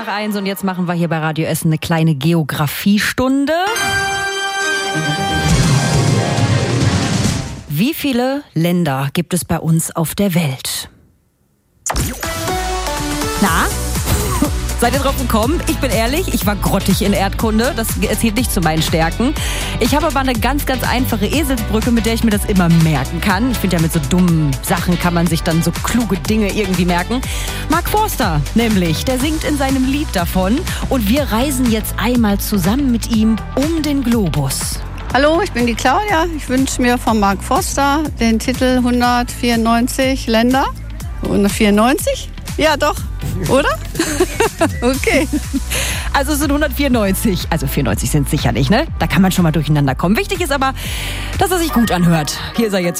1 und jetzt machen wir hier bei Radio Essen eine kleine Geografiestunde. Wie viele Länder gibt es bei uns auf der Welt? Na? Seid ihr drauf gekommen? Ich bin ehrlich, ich war grottig in Erdkunde. Das zählt nicht zu meinen Stärken. Ich habe aber eine ganz, ganz einfache Eselsbrücke, mit der ich mir das immer merken kann. Ich finde ja, mit so dummen Sachen kann man sich dann so kluge Dinge irgendwie merken. Mark Forster nämlich, der singt in seinem Lied davon. Und wir reisen jetzt einmal zusammen mit ihm um den Globus. Hallo, ich bin die Claudia. Ich wünsche mir von Mark Forster den Titel 194 Länder. 194? Ja, doch. Oder? Okay. Also es sind 194. Also 94 sind es sicher nicht, ne? Da kann man schon mal durcheinander kommen. Wichtig ist aber, dass er sich gut anhört. Hier ist er jetzt.